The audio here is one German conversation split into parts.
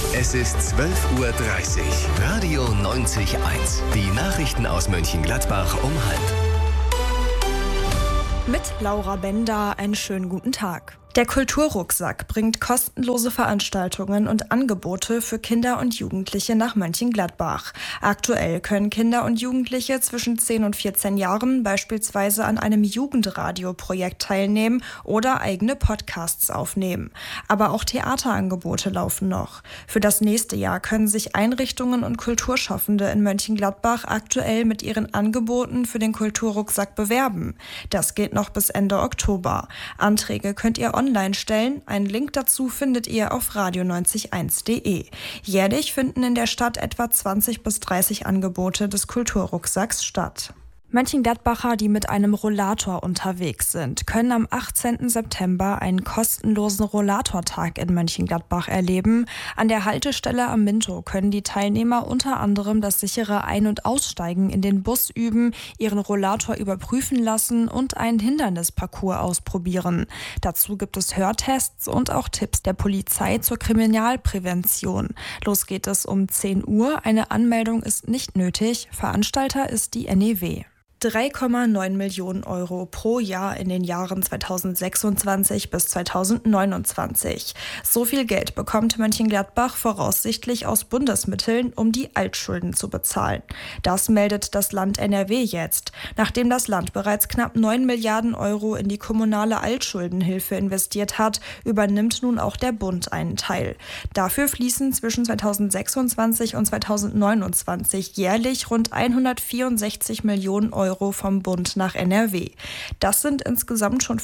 Es ist 12:30 Uhr. Radio 90.1. Die Nachrichten aus Mönchengladbach um 12:30. Mit Laura Bender einen schönen guten Tag. Der Kulturrucksack bringt kostenlose Veranstaltungen und Angebote für Kinder und Jugendliche nach Mönchengladbach. Aktuell können Kinder und Jugendliche zwischen 10 und 14 Jahren beispielsweise an einem Jugendradioprojekt teilnehmen oder eigene Podcasts aufnehmen. Aber auch Theaterangebote laufen noch. Für das nächste Jahr können sich Einrichtungen und Kulturschaffende in Mönchengladbach aktuell mit ihren Angeboten für den Kulturrucksack bewerben. Das geht noch bis Ende Oktober. Anträge könnt ihr online stellen. Einen Link dazu findet ihr auf radio901.de. Jährlich finden in der Stadt etwa 20 bis 30 Angebote des Kulturrucksacks statt. Mönchengladbacher, die mit einem Rollator unterwegs sind, können am 18. September einen kostenlosen Rollatortag in Mönchengladbach erleben. An der Haltestelle am Minto können die Teilnehmer unter anderem das sichere Ein- und Aussteigen in den Bus üben, ihren Rollator überprüfen lassen und einen Hindernisparcours ausprobieren. Dazu gibt es Hörtests und auch Tipps der Polizei zur Kriminalprävention. Los geht es um 10 Uhr. Eine Anmeldung ist nicht nötig. Veranstalter ist die NEW. 3,9 Millionen Euro pro Jahr in den Jahren 2026 bis 2029. So viel Geld bekommt Mönchengladbach voraussichtlich aus Bundesmitteln, um die Altschulden zu bezahlen. Das meldet das Land NRW jetzt. Nachdem das Land bereits knapp 9 Milliarden Euro in die kommunale Altschuldenhilfe investiert hat, übernimmt nun auch der Bund einen Teil. Dafür fließen zwischen 2026 und 2029 jährlich rund 164 Millionen Euro vom Bund nach NRW. Das sind insgesamt schon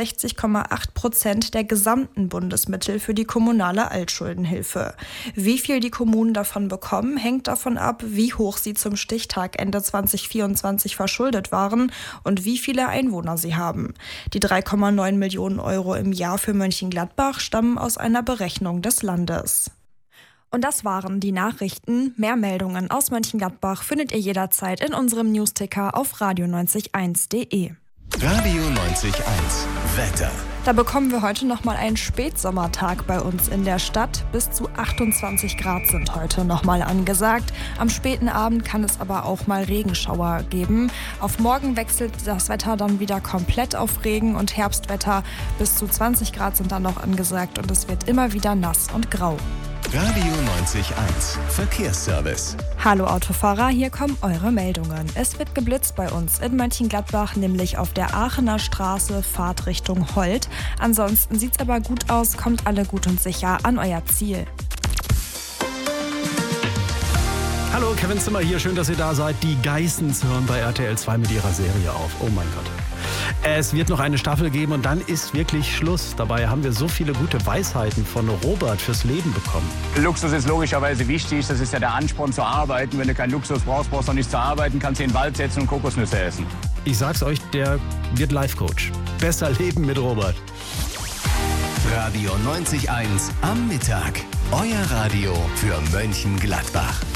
65,8% der gesamten Bundesmittel für die kommunale Altschuldenhilfe. Wie viel die Kommunen davon bekommen, hängt davon ab, wie hoch sie zum Stichtag Ende 2024 verschuldet waren und wie viele Einwohner sie haben. Die 3,9 Millionen Euro im Jahr für Mönchengladbach stammen aus einer Berechnung des Landes. Und das waren die Nachrichten. Mehr Meldungen aus Mönchengladbach findet ihr jederzeit in unserem Newsticker auf radio901.de. Radio 90.1. Wetter. Da bekommen wir heute nochmal einen Spätsommertag bei uns in der Stadt. Bis zu 28 Grad sind heute nochmal angesagt. Am späten Abend kann es aber auch mal Regenschauer geben. Auf morgen wechselt das Wetter dann wieder komplett auf Regen- und Herbstwetter. Bis zu 20 Grad sind dann noch angesagt und es wird immer wieder nass und grau. Radio 90.1. Verkehrsservice. Hallo Autofahrer, hier kommen eure Meldungen. Es wird geblitzt bei uns in Mönchengladbach, nämlich auf der Aachener Straße, Fahrt Richtung Holt. Ansonsten sieht's aber gut aus, kommt alle gut und sicher an euer Ziel. Hallo, Kevin Zimmer hier, schön, dass ihr da seid. Die Geissens hören bei RTL 2 mit ihrer Serie auf. Oh mein Gott. Es wird noch eine Staffel geben und dann ist wirklich Schluss. Dabei haben wir so viele gute Weisheiten von Robert fürs Leben bekommen. Luxus ist logischerweise wichtig, das ist ja der Ansporn zu arbeiten. Wenn du keinen Luxus brauchst, brauchst du auch nicht zu arbeiten, kannst dir in den Wald setzen und Kokosnüsse essen. Ich sag's euch, der wird Life-Coach. Besser leben mit Robert. Radio 90.1 am Mittag. Euer Radio für Mönchengladbach.